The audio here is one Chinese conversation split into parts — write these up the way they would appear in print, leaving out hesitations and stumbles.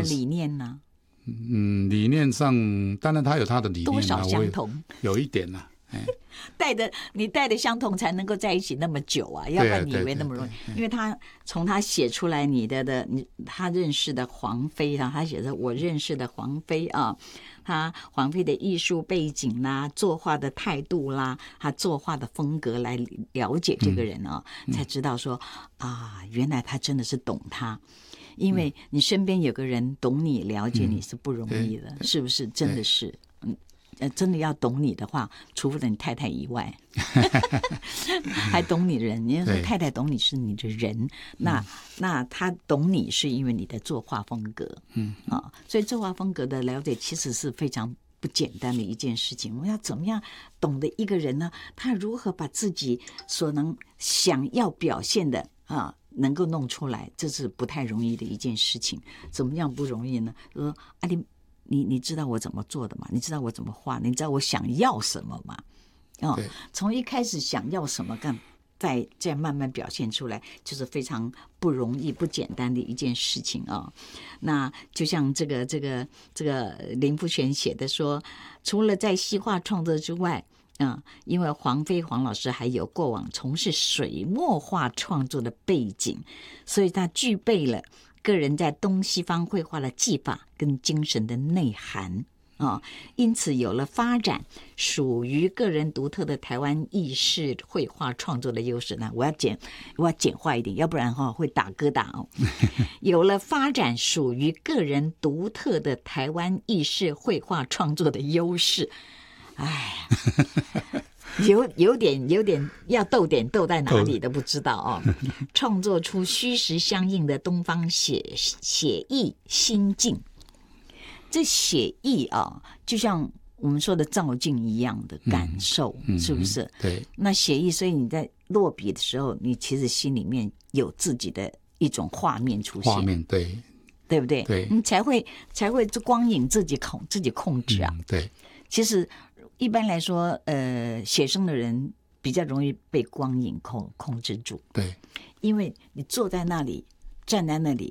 理念呢？ 理念上当然他有他的理念， 多少相同？ 有一点啦。 你带的相同才能够在一起那么久啊，要不然你以为那么容易？因为他从他写出来他认识的黄妃啊，他写的我认识的黄妃啊，他黄妃的艺术背景啦、作画的态度啦、他作画的风格来了解这个人啊，才知道说啊，原来他真的是懂他。因为你身边有个人懂你、了解你是不容易的，是不是？真的是。真的要懂你的话，除了你太太以外，还懂你的人。人家说太太懂你是你的人，那他懂你是因为你的作画风格，所以作画风格的了解其实是非常不简单的一件事情。我们要怎么样懂得一个人呢？他如何把自己所能想要表现的能够弄出来，这是不太容易的一件事情。怎么样不容易呢？说你知道我怎么做的吗？你知道我怎么画？你知道我想要什么吗？从一开始想要什么再慢慢表现出来，就是非常不容易、不简单的一件事情啊。那就像这个林富全写的说，除了在西画创作之外，因为黄老师还有过往从事水墨画创作的背景，所以他具备了个人在东西方绘画的技法跟精神的内涵因此有了发展属于个人独特的台湾意式绘画创作的优势。那我要简化一点，要不然会打疙瘩有了发展属于个人独特的台湾意式绘画创作的优势。哎呀有点要逗在哪里都不知道创作出虚实相应的东方写意心境。这写意就像我们说的照镜一样的感受，是不是？ 对。 那写意，所以你在落笔的时候，你其实心里面有自己的一种画面出现， 画面对不对？ 对， 你才会光影自己控制啊。 对。 其实一般来说，写生的人比较容易被光影控制住。 对， 因为你坐在那里，站在那里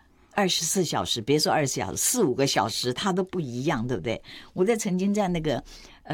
，24小时，别说24小时，4-5个小时，它都不一样，对不对？我曾经在那个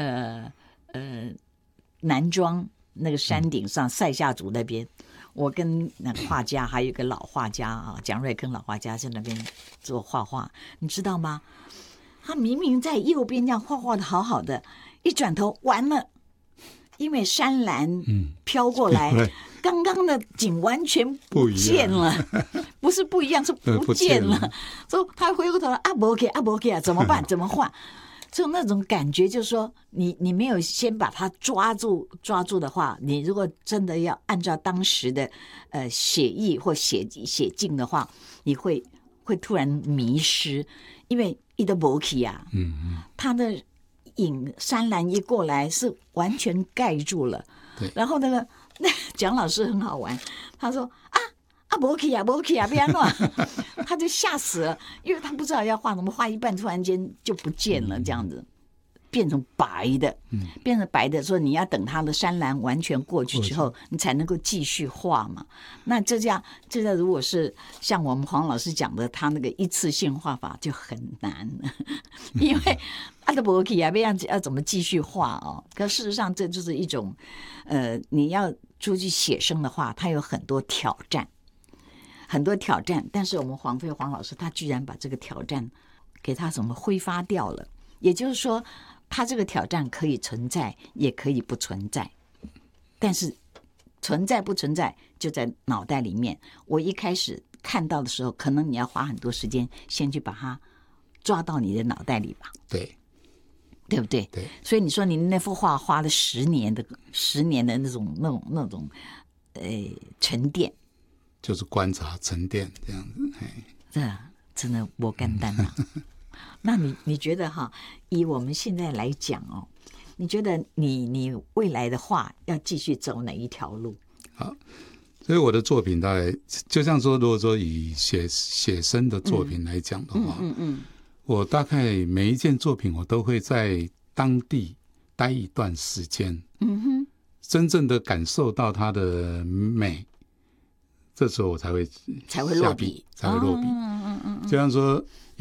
南庄那个山顶上塞夏族那边，我跟那画家还有一个老画家蒋瑞庚老画家在那边做画画，你知道吗？他明明在右边这样画的好好的，一转头完了，因为山岚飘过来，刚刚的景完全不见了，不是不一样，是不见了。所以他回过头来没给怎么办？怎么画？就那种感觉，就是说你没有先把它抓住的话，你如果真的要按照当时的写意或写境的话，你会突然迷失，因为一都没起啊，他的山岚一过来是完全盖住了。然后那蒋老师很好玩，他说没起啊，不要乱，他就吓死了，因为他不知道要画什么，画一半突然间就不见了，这样子变成白的，说你要等他的山岚完全过去之后，你才能够继续画嘛。那这样如果是像我们黄老师讲的，他那个一次性画法就很难因为都没起啊，要怎么继续画可事实上这就是一种你要出去写生的话，它有很多挑战，但是我们黄老师他居然把这个挑战给他什么挥发掉了。也就是说，他这个挑战可以存在，也可以不存在，但是存在不存在就在脑袋里面。我一开始看到的时候，可能你要花很多时间先去把它抓到你的脑袋里吧，对不对？ 对。 所以你说你那幅画花了10年的那种沉淀， 就是观察沉淀这样子。 这真的不简单啊那你觉得以我们现在来讲你觉得你未来的画要继续走哪一条路？ 好，所以我的作品大概就像说，如果说以写生的作品来讲的话，我大概每一件作品我都会在当地待一段时间，真正的感受到它的美，这时候我才会落笔， 就像说